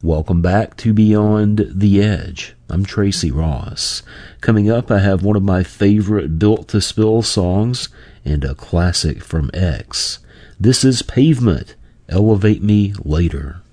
Welcome back to Beyond the Edge. I'm Tracy Ross. Coming up, I have one of my favorite Built to Spill songs and a classic from X. This is Pavement, Elevate Me Later.